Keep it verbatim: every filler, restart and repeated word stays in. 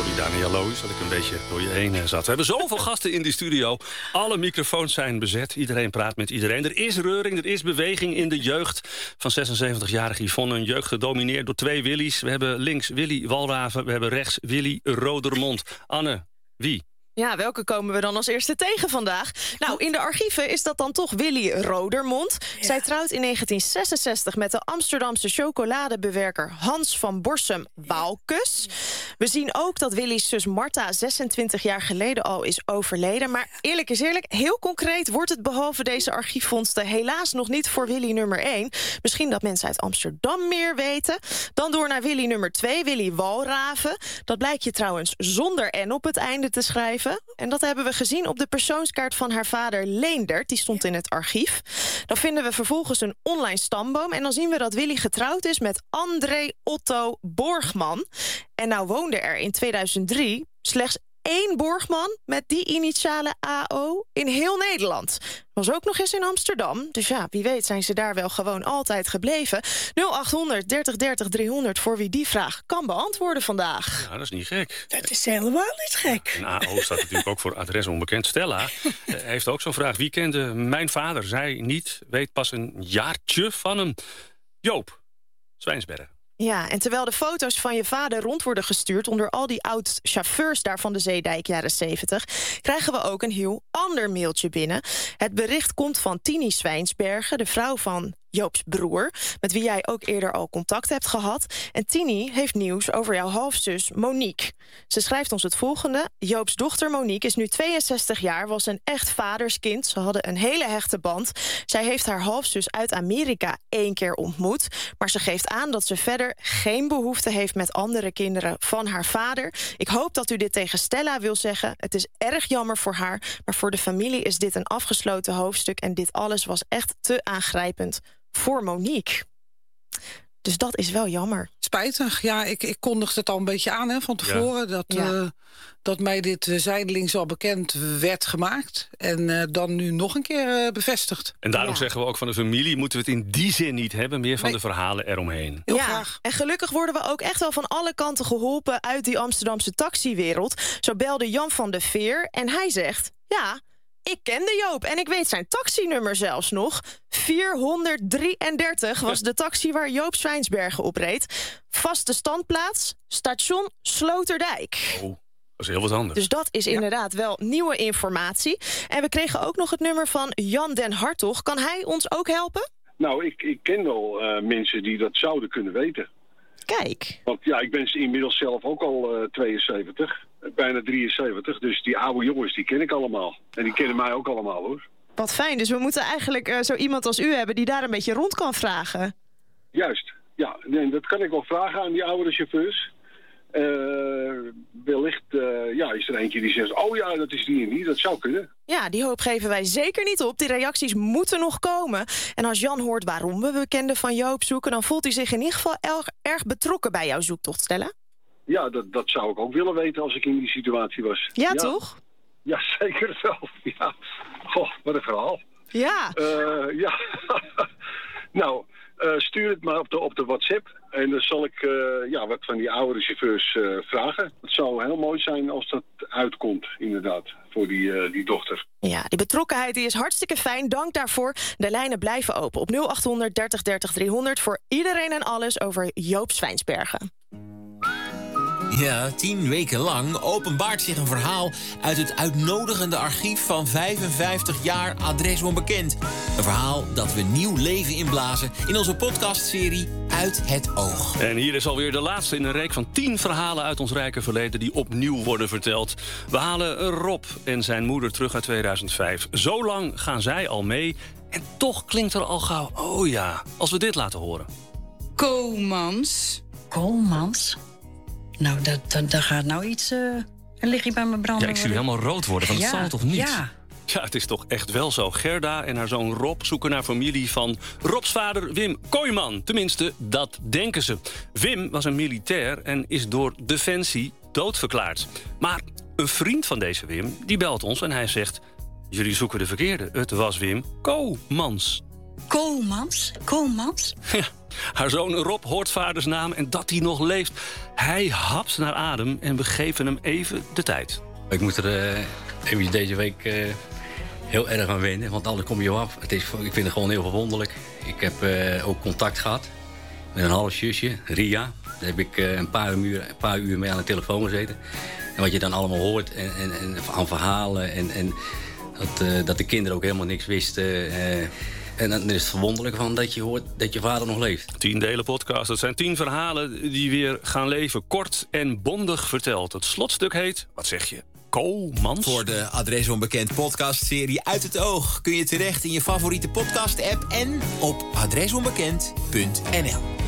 Sorry Daniel Loos dat ik een beetje door je heen zat. We hebben zoveel gasten in die studio. Alle microfoons zijn bezet. Iedereen praat met iedereen. Er is reuring, er is beweging in de jeugd van zesenzeventigjarige Yvonne. Een jeugd gedomineerd door twee Willys. We hebben links Willy Walraven, we hebben rechts Willy Rodermond. Anne, wie? Ja, welke komen we dan als eerste tegen vandaag? Nou, in de archieven is dat dan toch Willy Rodermond. Ja. Zij trouwt in negentien zesenzestig met de Amsterdamse chocoladebewerker Hans van Borsum-Waalkes. We zien ook dat Willy's zus Marta zesentwintig jaar geleden al is overleden. Maar eerlijk is eerlijk, heel concreet wordt het behalve deze archiefvondsten helaas nog niet voor Willy nummer één. Misschien dat mensen uit Amsterdam meer weten. Dan door naar Willy nummer twee, Willy Walraven. Dat blijkt je trouwens zonder N op het einde te schrijven. En dat hebben we gezien op de persoonskaart van haar vader Leendert. Die stond in het archief. Dan vinden we vervolgens een online stamboom. En dan zien we dat Willy getrouwd is met André Otto Borgman. En nou woonde er in tweeduizend drie slechts één Borgman met die initiale A O in heel Nederland. Was ook nog eens in Amsterdam. Dus ja, wie weet zijn ze daar wel gewoon altijd gebleven. nul achthonderd dertig dertig driehonderd voor wie die vraag kan beantwoorden vandaag. Ja, dat is niet gek. Dat is helemaal niet gek. En A O staat natuurlijk ook voor adres onbekend. Stella heeft ook zo'n vraag. Wie kende mijn vader? Zij niet, weet pas een jaartje van hem. Joop Zwijnsbergen. Ja, en terwijl de foto's van je vader rond worden gestuurd onder al die oud-chauffeurs daar van de Zeedijk jaren zeventig... krijgen we ook een heel ander mailtje binnen. Het bericht komt van Tini Zwijnsbergen, de vrouw van Joop's broer, met wie jij ook eerder al contact hebt gehad. En Tini heeft nieuws over jouw halfzus Monique. Ze schrijft ons het volgende. Joop's dochter Monique is nu tweeënzestig jaar, was een echt vaderskind. Ze hadden een hele hechte band. Zij heeft haar halfzus uit Amerika één keer ontmoet. Maar ze geeft aan dat ze verder geen behoefte heeft met andere kinderen van haar vader. Ik hoop dat u dit tegen Stella wil zeggen. Het is erg jammer voor haar, maar voor de familie is dit een afgesloten hoofdstuk. En dit alles was echt te aangrijpend voor Monique. Dus dat is wel jammer. Spijtig. Ja, ik, ik kondigde het al een beetje aan hè, van tevoren. Ja. Dat, ja. uh, dat mij dit uh, zijdelings al bekend werd gemaakt. En uh, dan nu nog een keer uh, bevestigd. En daarom ja. zeggen we ook van de familie moeten we het in die zin niet hebben. Meer van nee. de verhalen eromheen. Heel ja. graag. En gelukkig worden we ook echt wel van alle kanten geholpen uit die Amsterdamse taxiwereld. Zo belde Jan van de Veer en hij zegt, ja, ik kende Joop en ik weet zijn taxinummer zelfs nog. vierhonderddrieëndertig was de taxi waar Joop Zwijnsbergen op reed. Vaste standplaats, station Sloterdijk. Oh, dat is heel wat anders. Dus dat is ja. inderdaad wel nieuwe informatie. En we kregen ook nog het nummer van Jan den Hartog. Kan hij ons ook helpen? Nou, ik, ik ken wel uh, mensen die dat zouden kunnen weten. Kijk. Want ja, ik ben inmiddels zelf ook al uh, tweeënzeventig. Bijna drieënzeventig, dus die oude jongens, die ken ik allemaal. En die kennen mij ook allemaal, hoor. Wat fijn, dus we moeten eigenlijk uh, zo iemand als u hebben die daar een beetje rond kan vragen. Juist, ja. Nee, dat kan ik wel vragen aan die oudere chauffeurs. Uh, wellicht uh, ja, is er eentje die zegt, oh ja, dat is die en die, dat zou kunnen. Ja, die hoop geven wij zeker niet op. Die reacties moeten nog komen. En als Jan hoort waarom we bekenden van Joop zoeken, dan voelt hij zich in ieder geval erg, erg betrokken bij jouw zoektocht, Stella. Ja, dat, dat zou ik ook willen weten als ik in die situatie was. Ja, ja. toch? Ja, zeker wel. Ja. Goh, wat een verhaal. Ja. Uh, ja. nou, uh, stuur het maar op de, op de WhatsApp. En dan zal ik uh, ja, wat van die oudere chauffeurs uh, vragen. Het zou heel mooi zijn als dat uitkomt, inderdaad, voor die, uh, die dochter. Ja, die betrokkenheid die is hartstikke fijn. Dank daarvoor. De lijnen blijven open op nul achthonderd dertig dertig driehonderd... voor iedereen en alles over Joop Zwijnsbergen. Ja, tien weken lang openbaart zich een verhaal uit het uitnodigende archief van vijfenvijftig jaar Adres Onbekend. Een verhaal dat we nieuw leven inblazen in onze podcastserie Uit het Oog. En hier is alweer de laatste in een reek van tien verhalen uit ons rijke verleden die opnieuw worden verteld. We halen Rob en zijn moeder terug uit tweeduizend vijf. Zo lang gaan zij al mee en toch klinkt er al gauw, oh ja, als we dit laten horen. Koolmans. Koolmans? Nou, dat, dat, dat gaat nou iets... Uh, een lichtje bij me branden. Ja, ik zie u helemaal rood worden, van het ja, zal toch niet? Ja. Ja, het is toch echt wel zo. Gerda en haar zoon Rob zoeken naar familie van Robs vader Wim Kooijman. Tenminste, dat denken ze. Wim was een militair en is door Defensie doodverklaard. Maar een vriend van deze Wim, die belt ons en hij zegt... jullie zoeken de verkeerde. Het was Wim Koolmans. Komans? Komans? Ja, haar zoon Rob hoort vaders naam en dat hij nog leeft. Hij hapt naar adem en we geven hem even de tijd. Ik moet er uh, even deze week uh, heel erg aan wennen, want alles kom je af. Het is, ik vind het gewoon heel verwonderlijk. Ik heb uh, ook contact gehad met een half zusje, Ria. Daar heb ik uh, een, paar uur, een paar uur mee aan de telefoon gezeten. En wat je dan allemaal hoort en, en, en aan verhalen en, en dat, uh, dat de kinderen ook helemaal niks wisten. Uh, En dan is het verwonderlijk van dat je hoort dat je vader nog leeft. Tien delen podcast. Dat zijn tien verhalen die weer gaan leven. Kort en bondig verteld. Het slotstuk heet, wat zeg je, Komans? Voor de Adres Onbekend podcastserie Uit het Oog kun je terecht in je favoriete podcast-app en op adresonbekend punt n l.